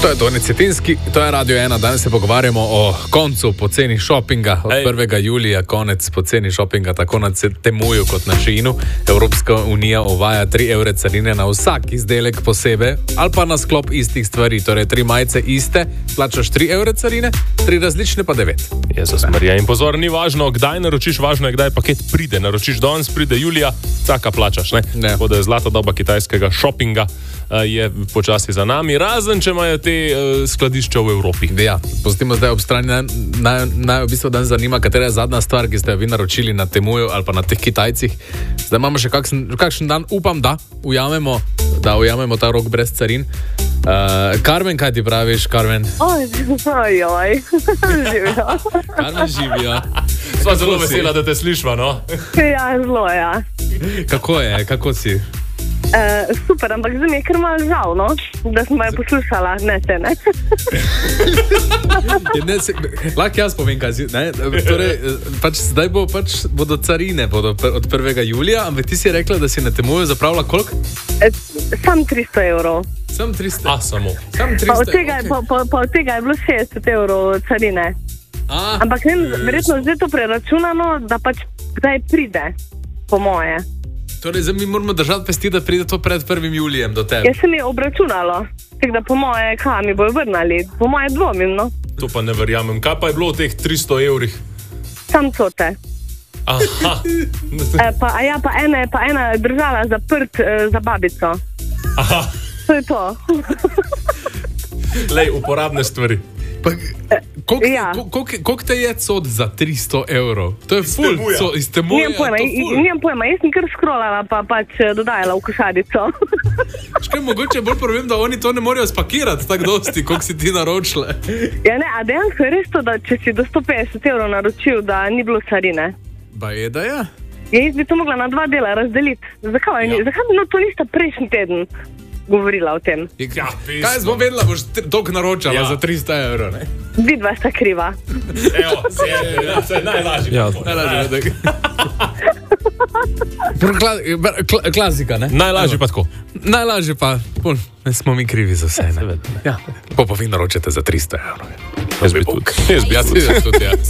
To je Toni Cetinski, to je Radio 1. Danes se pogovarjamo o koncu poceni šopinga. Od 1. julija konec poceni šopinga, tako na Temuju kot na Sheinu. Evropska unija uvaja 3 evre carine na vsak izdelek posebej ali pa na sklop istih stvari. Torej 3 majice iste, plačaš 3 evre carine, 3 različne pa 9. Jezus Marija, in pozor, ni važno, kdaj naročiš, važno je, kdaj paket pride. Naročiš danes, pride julija, taka plačaš, ne? Tako da je zlata doba kitajskega šopinga je počasi za nami, razen če imajo te skladišča v Evropi. Ja, pustimo zdaj ob strani. Naj v bistvu dan zanima, katera je zadnja stvar, ki ste jo vi naročili na Temuju ali pa na teh Kitajcih. Zdaj imamo še kakšen dan, upam, da ujamemo ta rok brez carin. Karmen, kaj ti praviš, Karmen? Ojoj, živijo. Karmen živijo. Sva zelo vesela, da te slišva, no? Ja, zelo, ja. Kako je, kako si? Super, ampak zdaj mi je kar malo žal, no? Da smo jo poslušala, ne se, ne? Lahko jaz povem, kaj si, ne? Torej, zdaj bodo carine od 1. julija, ampak ti si rekla, da si na Temuju zapravila koliko? Sam 300 evrov. Sam 300? Samo. Sam 300, pa od tega je bilo 60 evrov carine. Ampak ne, verjetno zdaj to preračunano, da pač kdaj pride, po moje. Torej, zdaj mi moramo držati pesti, da pride to pred 1. julijem do tebe. Jaz sem je obračunalo, tako da po moje, kaj mi bojo vrnali, po moje dvomim, no. To pa ne verjamem. Kaj pa je bilo v teh 300 evrih? Sam cote. Aha. Pa ena je držala zaprt za babico. Aha. To je to. Lej, uporabne stvari. Koliko te je cod za 300 evrov? To je ful, iz Temuja. Nijem pojma, jaz sem kar scrollala, pa pač dodajala v košarico. Škaj, mogoče bolj problem, da oni to ne morejo spakirati tako dosti, koliko si ti naročile. Ja ne, a dejansko je res to, da če si do 150 evrov naročil, da ni bilo carine. Ba je, da je? Ja, jaz bi to mogla na 2 dela razdeliti. Zakaj to nista prejšnji teden govorila o tem? Ja, kaj smo vedela, boš toliko naročala za 300 evrov, ne? Vidva sta kriva. Evo, se je najlažje. Ja, najlažje. Klasika, ne? Najlažje pa tako. Najlažje pa, smo mi krivi za vse, ne? Ja. Pa vi naročate za 300 evrov. Jaz bi tudi.